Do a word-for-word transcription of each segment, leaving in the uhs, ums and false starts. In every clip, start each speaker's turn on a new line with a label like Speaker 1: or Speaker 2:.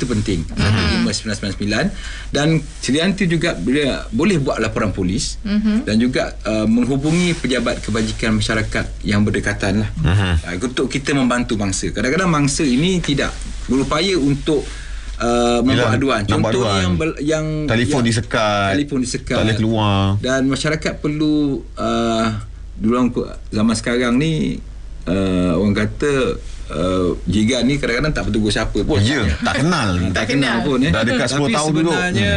Speaker 1: penting. satu lima sembilan sembilan sembilan. Dan selain itu juga bila boleh buat laporan polis uh-huh. dan juga uh, menghubungi pejabat kebajikan masyarakat yang berdekatan lah. Uh-huh. Uh, untuk kita membantu mangsa. Kadang-kadang mangsa ini tidak berupaya untuk Uh, membuat aduan. Contohnya yang ber, yang
Speaker 2: telefon
Speaker 1: yang,
Speaker 2: disekat,
Speaker 1: telefon disekat,
Speaker 2: tak boleh keluar.
Speaker 1: Dan masyarakat perlu uh, dalam zaman sekarang ni uh, orang kata uh, jiran ni kadang-kadang tak bertegur siapa pun.
Speaker 2: Ya, tak kenal.
Speaker 1: tak, tak kenal pun eh.
Speaker 2: Dah dekat sepuluh tahun dulu.
Speaker 1: Tapi sebenarnya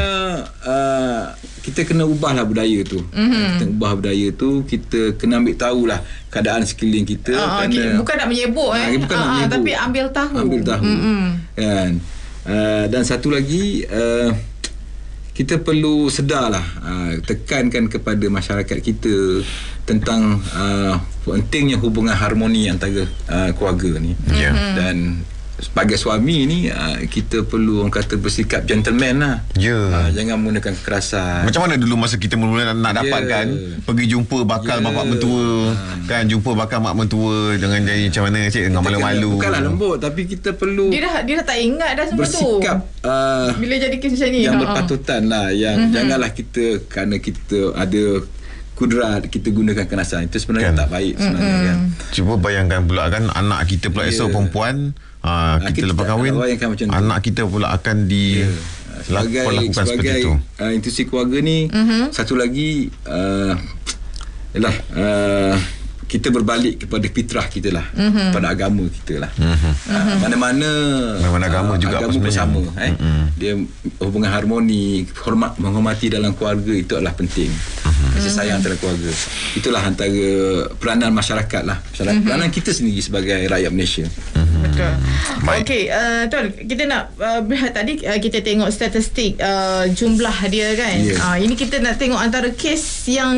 Speaker 1: uh, kita kena ubahlah budaya tu. Mm-hmm. Kita ubah budaya tu, kita kena ambil tahulah keadaan sekeliling kita.
Speaker 3: Uh,
Speaker 1: kerana,
Speaker 3: bukan nak menyebut eh.
Speaker 1: Bukan uh, nak menyebut.
Speaker 3: Tapi ambil tahu.
Speaker 1: Ambil tahu. Mm-hmm. Kan? Uh, dan satu lagi uh, kita perlu sedarlah uh, tekankan kepada masyarakat kita tentang uh, pentingnya hubungan harmoni antara uh, keluarga ni. Yeah. Dan sebagai suami ni uh, kita perlu orang kata bersikap gentleman lah.
Speaker 2: Yeah.
Speaker 1: Uh, jangan menggunakan kekerasan.
Speaker 2: Macam mana dulu masa kita mula nak, nak dapatkan yeah. pergi jumpa bakal yeah. bapak mentua, uh. kan jumpa bakal mak mentua dengan jadi macam mana cik dengan malu-malu.
Speaker 1: Bukanlah lembut, tapi kita perlu
Speaker 3: dia dah dia dah tak ingat dah semua
Speaker 1: bersikap,
Speaker 3: tu.
Speaker 1: Bersikap uh,
Speaker 3: bila jadi kes macam ni
Speaker 1: yang
Speaker 3: ha.
Speaker 1: berpatutan lah, yang mm-hmm. janganlah kita kerana kita ada kudrat kita gunakan kekerasan. Itu sebenarnya kan tak baik sebenarnya mm-hmm. kan.
Speaker 2: Cuba bayangkan pula kan anak kita pula yeah. esok perempuan Ha, kita, kita lepas kahwin anak kita pula akan di yeah.
Speaker 1: sebagai,
Speaker 2: lakukan
Speaker 1: sebagai
Speaker 2: seperti itu.
Speaker 1: Uh, institusi keluarga ni uh-huh. satu lagi uh, ialah uh, kita berbalik kepada fitrah kita lah, uh-huh. pada agama kita lah. uh-huh. uh, mana-mana
Speaker 2: mana agama uh, juga
Speaker 1: agama bersama eh? uh-huh. Dia hubungan harmoni, hormat, menghormati dalam keluarga itu adalah penting. uh-huh. Kasih sayang antara keluarga, itulah antara peranan masyarakat lah, masyarakat, uh-huh. peranan kita sendiri sebagai rakyat Malaysia. uh-huh.
Speaker 3: Betul. Okey, uh, Tuan, kita nak uh, berehat tadi uh, kita tengok statistik uh, jumlah dia kan. Yeah. Uh, ini kita nak tengok antara kes yang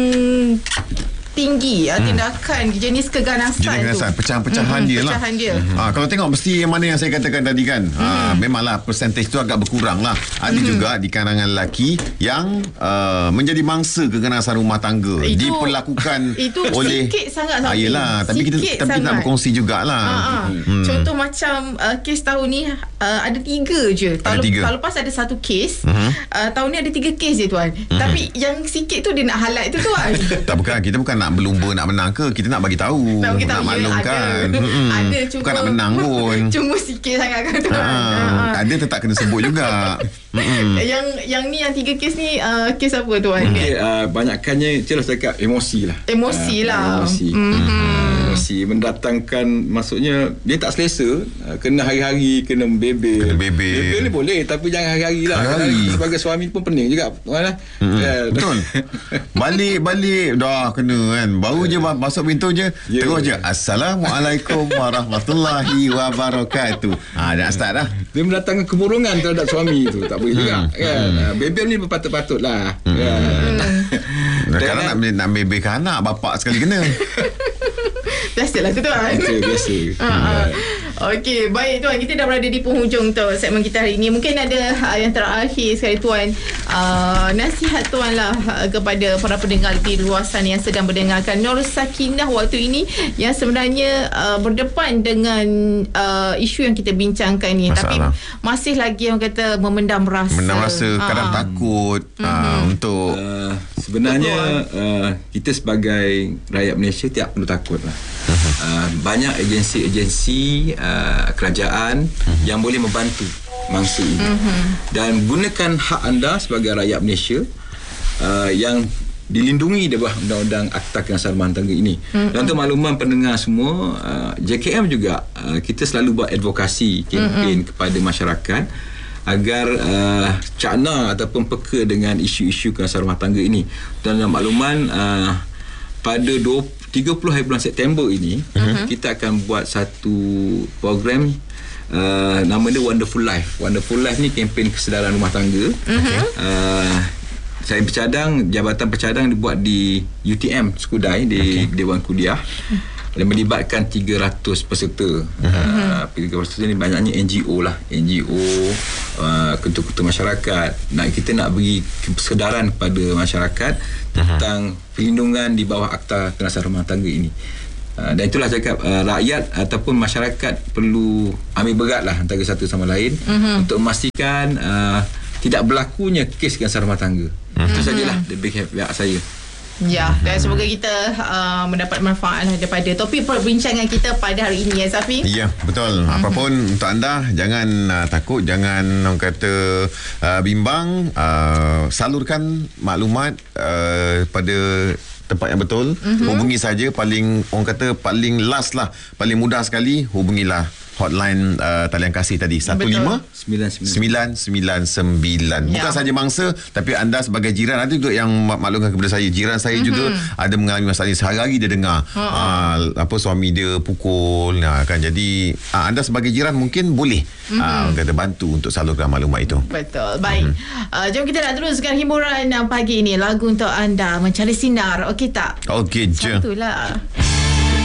Speaker 3: tinggi hmm. tindakan jenis keganasan,
Speaker 2: jenis keganasan
Speaker 3: tu
Speaker 2: pecahan-pecahan
Speaker 3: mm-hmm.
Speaker 2: dia lah
Speaker 3: pecahan dia.
Speaker 2: Mm-hmm. Ha, kalau tengok mesti yang mana yang saya katakan tadi kan, mm-hmm. ha, memanglah persentage tu agak berkurang lah. Ada mm-hmm. juga di kalangan lelaki yang uh, menjadi mangsa keganasan rumah tangga itu, diperlakukan
Speaker 3: itu
Speaker 2: oleh
Speaker 3: sikit sangat
Speaker 2: ha, yelah, tapi kita tapi kita nak berkongsi jugalah.
Speaker 3: Ha, ha. Hmm. Contoh macam uh, kes tahun ni uh, ada tiga je. Tahun,
Speaker 2: ada tiga.
Speaker 3: tahun lepas ada satu kes, mm-hmm. uh, tahun ni ada tiga kes je tuan. Mm-hmm. Tapi yang sikit tu dia nak highlight tu tuan.
Speaker 2: Tak, bukan, kita bukan nak berlumba nak menang ke, kita nak bagi tahu, nak, bagi tahu, nak maklumkan.
Speaker 3: Ada, hmm. ada cuma,
Speaker 2: bukan nak menang pun.
Speaker 3: Cuma sikit sangat kan tuan.
Speaker 2: Ha, ha. Ada tetap kena sebut juga.
Speaker 3: yang yang ni yang tiga kes ni uh, kes apa tuan?
Speaker 1: Okay, uh, banyakkannya itulah saya cakap emosi lah.
Speaker 3: Emosi uh, lah.
Speaker 1: Emosi. Mm-hmm. Emosi mendatangkan, maksudnya dia tak selesa, uh, kena hari-hari kena membebel.
Speaker 2: Kena bebel.
Speaker 1: Bebel ni boleh tapi jangan hari-hari lah.
Speaker 2: Hari-hari.
Speaker 1: Sebagai suami pun pening juga.
Speaker 2: Mm-hmm. Yeah. Betul. Balik-balik dah kena kan. Baru je masuk pintu je, yeah. terus je Assalamualaikum warahmatullahi wabarakatuh. Ha, dah start dah.
Speaker 1: Dia mendatangkan kemurungan terhadap suami tu. Tak boleh juga hmm. kan. Hmm. Bebel ni berpatut-patut lah. hmm. kan.
Speaker 2: Kadang nak, nak bebelkan anak, bapak sekali kena.
Speaker 3: Biasalah tu tuan.
Speaker 1: Biasa, biasa.
Speaker 3: uh-huh. Okey, baik tuan, kita dah berada di penghujung tu segmen kita hari ini. Mungkin ada uh, yang terakhir sekali tuan, uh, nasihat tuan lah uh, kepada para pendengar di luar sana yang sedang mendengarkan Nur Sakinah waktu ini, yang sebenarnya uh, berdepan dengan uh, isu yang kita bincangkan ni. Masalah. Tapi masih lagi yang kata memendam rasa.
Speaker 2: Memendam rasa, kadang uh-huh. takut uh, uh-huh. untuk
Speaker 1: uh, sebenarnya uh, kita sebagai rakyat Malaysia tidak perlu takut lah. uh-huh. uh, banyak agensi-agensi uh, kerajaan uh-huh. yang boleh membantu mangsa ini. uh-huh. Dan gunakan hak anda sebagai rakyat Malaysia uh, yang dilindungi di bawah Undang-Undang Akta Keganasan Rumah Tangga ini. Mm-hmm. Dan untuk makluman pendengar semua, uh, J K M juga uh, kita selalu buat advokasi, kempen mm-hmm. kepada masyarakat agar uh, cakna ataupun peka dengan isu-isu keganasan rumah tangga ini. Dan dalam makluman uh, pada tiga puluh hari bulan September ini, mm-hmm. kita akan buat satu program uh, nama dia Wonderful Life. Wonderful Life ni kempen kesedaran rumah tangga. Mm-hmm. Uh, saya bercadang, jabatan bercadang dibuat di U T M Skudai, di okay. Dewan Kudiah, dan melibatkan tiga ratus peserta. uh-huh. uh, tiga ratus peserta ni banyaknya N G O lah, N G O, uh, ketua-ketua masyarakat. Nak kita nak beri kesedaran kepada masyarakat tentang uh-huh. perlindungan di bawah Akta Keganasan Rumah Tangga ini. Uh, dan itulah cakap uh, rakyat ataupun masyarakat perlu ambil berat lah antara satu sama lain mm-hmm. untuk memastikan uh, tidak berlakunya kes gansaran rumah tangga. Mm-hmm. Itu sajalah lebih pihak saya.
Speaker 3: Ya, dan semoga kita uh, mendapat manfaat lah daripada topik perbincangan kita pada hari ini, ya Safi.
Speaker 2: Ya, betul. Mm-hmm. Apapun untuk anda, jangan uh, takut, jangan orang kata uh, bimbang, uh, salurkan maklumat uh, pada tempat yang betul. Mm-hmm. Hubungi saja, paling orang kata paling last lah, paling mudah sekali hubungilah hotline uh, talian kasih tadi satu lima sembilan sembilan sembilan. Bukan ya. saja mangsa, tapi anda sebagai jiran ada juga yang maklumkan kepada saya, jiran saya mm-hmm. juga ada mengalami masalah ini. Sehari-hari dia dengar uh, apa suami dia pukul, nah, kan. Jadi uh, anda sebagai jiran mungkin boleh mm-hmm. uh, kata bantu untuk salurkan maklumat itu.
Speaker 3: Betul. Baik. Mm-hmm. Uh, jom kita nak teruskan hiburan pagi ini. Lagu untuk anda Mencari Sinar. Okey tak?
Speaker 2: Okey je.
Speaker 3: Satulah.